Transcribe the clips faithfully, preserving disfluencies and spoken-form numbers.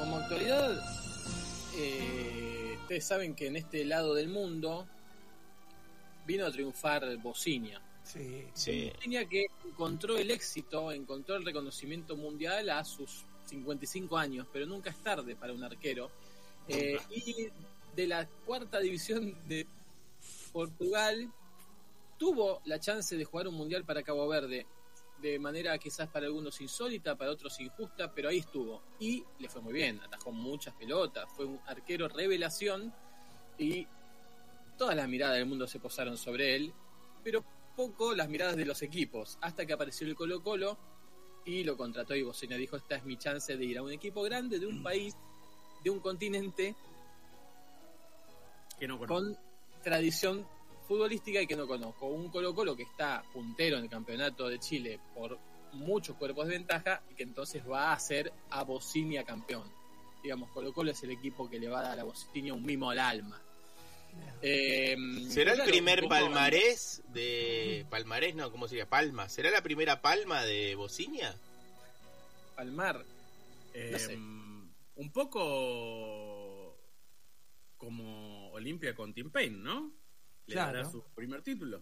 como actualidad, eh, ustedes saben que en este lado del mundo vino a triunfar Bosnia. Sí, sí. Bosnia que encontró el éxito, encontró el reconocimiento mundial a sus cincuenta y cinco años, pero nunca es tarde para un arquero. Eh, y de la cuarta división de Portugal tuvo la chance de jugar un mundial para Cabo Verde, de manera quizás para algunos insólita, para otros injusta, pero ahí estuvo. Y le fue muy bien, atajó muchas pelotas, fue un arquero revelación y todas las miradas del mundo se posaron sobre él, pero poco las miradas de los equipos, hasta que apareció el Colo-Colo y lo contrató y Bosnia dijo, esta es mi chance de ir a un equipo grande, de un país, de un continente que no con tradición futbolística y que no conozco. Un Colo-Colo que está puntero en el campeonato de Chile por muchos cuerpos de ventaja y que entonces va a hacer a Bosnia campeón. Digamos, Colo-Colo es el equipo que le va a dar a Bosnia un mimo al alma. Eh, ¿Será claro, el primer poco... palmarés de... Palmarés, no, ¿cómo sería? Palma. ¿Será la primera palma de Bosnia? Palmar. Eh, no sé. Un poco como Olimpia con Tim Payne, ¿no? Le Claro. dará su primer título.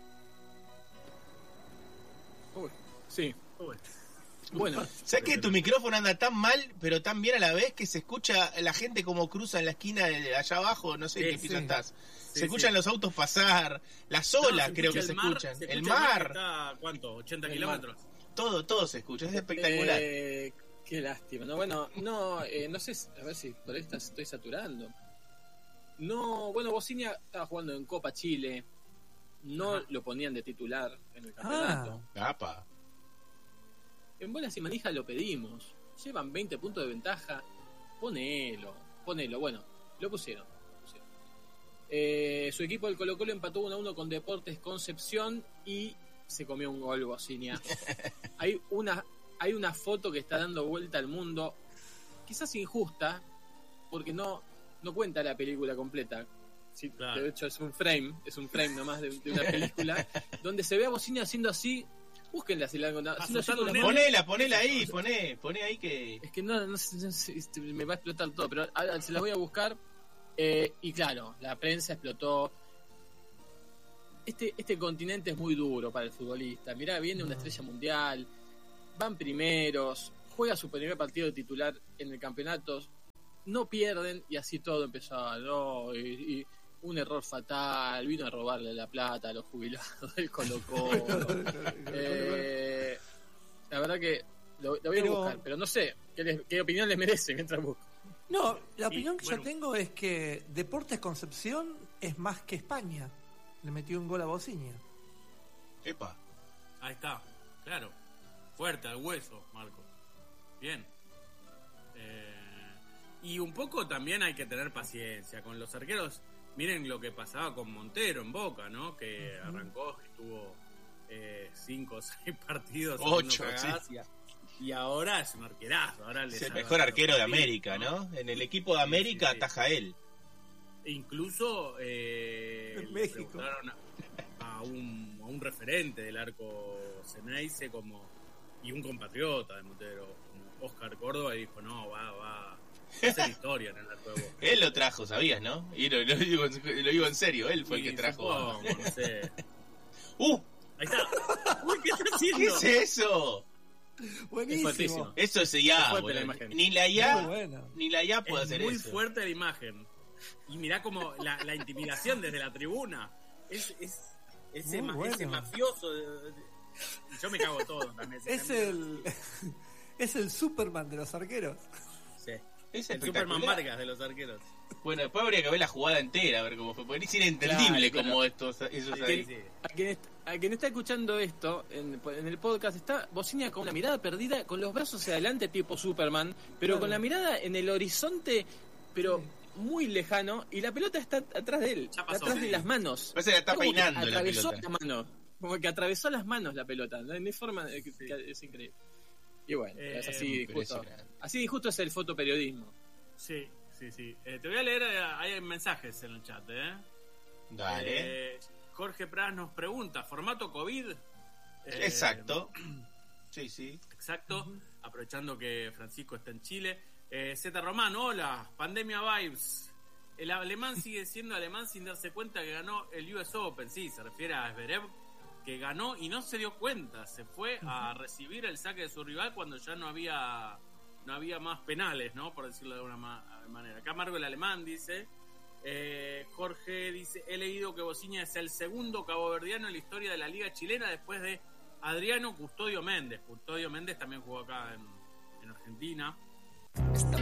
Uy, sí. Uy. Bueno, ¿Sabes que tu micrófono anda tan mal, pero tan bien a la vez que se escucha la gente como cruza en la esquina de allá abajo? No sé en Sí, qué piso sí. estás. Sí, se escuchan sí. los autos pasar, las olas No, creo que escucha se el mar, escuchan. se El escucha mar, que está, ¿cuánto? ochenta El kilómetros. todo, todo se escucha. Es espectacular. Eh, qué lástima. No, bueno, no, eh, no sé, a ver si por ahí está- estoy saturando. No, bueno, Bosnia estaba jugando en Copa Chile. No Ajá. lo ponían de titular en el campeonato. Apa. En bolas y manijas lo pedimos. Llevan veinte puntos de ventaja. Ponelo, ponelo. Bueno, lo pusieron. lo pusieron. Eh, su equipo, el Colo-Colo, empató uno a uno con Deportes Concepción y se comió un gol Bosnia. hay una hay una foto que está dando vuelta al mundo, quizás injusta, porque no, no cuenta la película completa. Sí, Claro. de hecho es un frame, es un frame nomás de, de una película, donde se ve a Bosnia haciendo así. Búsquenla si la haciendo así con las Asustando manos. Ponela, ponela ahí, poné, poné ahí que... Es que no, no sé, no sé, este, me va a explotar todo, pero ahora se las voy a buscar. Eh, y claro, la prensa explotó. Este, este continente es muy duro para el futbolista. Mirá, viene una estrella mundial, van primeros, juega su primer partido de titular en el campeonato, no pierden y así todo empezó a... No, y, y un error fatal, vino a robarle la plata a los jubilados del Colo-Colo. eh, la verdad que lo, lo voy Pero- a buscar, pero no sé qué, les- qué opinión les merece mientras busco. No, la Y, opinión que bueno. yo tengo es que Deportes Concepción es más que España. Le metió un gol a Bosnia. Epa. Ahí está, claro. Fuerte al hueso, Marco. Bien. Eh, y un poco también hay que tener paciencia con los arqueros. Miren lo que pasaba con Montero en Boca, ¿no? Que arrancó, estuvo eh, cinco o seis partidos. Ocho, haciendo cagadas, y, y ahora es un arquerazo. Ahora le Es el saca mejor los arquero de tiros, América, ¿no? En el equipo de Sí, América sí, sí. ataja él. E incluso eh, En le México. preguntaron a, a un, a un referente del arco Ceneice como y un compatriota de Montero, como Oscar Córdoba, y dijo, no, va, va a hacer historia en el arco de Boca. Él lo trajo, ¿sabías, no? Y lo, lo digo, en- lo digo en serio, él fue el Y que trajo. a- supongo, no sé. ¡Uh! Ahí está. Uy, ¿qué está haciendo? ¿Qué es eso? Buenísimo. fuertísimo. Eso es Es ya, fuerte boludo. la imagen. Ni la Muy ya, bueno. ni la ya puede Es hacer muy eso. fuerte la imagen. Y mirá como la, la intimidación desde la tribuna. Es, es, ese, Muy ma- bueno. ese mafioso. de- de- Yo me cago todo también. Es el es el Superman de los arqueros. Sí. Es El Superman espectacular. Vargas de los arqueros. Bueno, después habría que ver la jugada entera, a ver cómo fue. Porque es inentendible Claro, como claro. estos, esos Sí, ahí. sí. A quien, est- a quien está escuchando esto en, en el podcast está Bosnia con la mirada perdida, con los brazos hacia adelante tipo Superman, pero Claro. con la mirada en el horizonte, pero muy lejano, y la pelota está atrás de él, Ya pasó, atrás sí. de las manos. Parece que la está Como que peinando la atravesó pelota. la mano, como que atravesó las manos la pelota, no hay forma de que, que es increíble. Y bueno, Eh, es así de injusto. impresionante. Así de injusto es el fotoperiodismo. Sí, sí, sí. Eh, te voy a leer, eh, hay mensajes en el chat, ¿eh? Dale. Eh, Jorge Pras nos pregunta, ¿formato COVID? Eh, Exacto. Sí, sí. Exacto. Aprovechando que Francisco está en Chile. Eh, Z Román, hola, pandemia vibes. El alemán sigue siendo alemán sin darse cuenta que ganó el U S Open. Sí, se refiere a Zverev, que ganó y no se dio cuenta. Se fue a recibir el saque de su rival cuando ya no había no había más penales, ¿no? Por decirlo de alguna ma- manera. Acá Marco el alemán dice... Eh, Jorge dice, he leído que Bociña es el segundo caboverdiano en la historia de la liga chilena después de Adriano Custodio Méndez. Custodio Méndez también jugó acá en, en Argentina.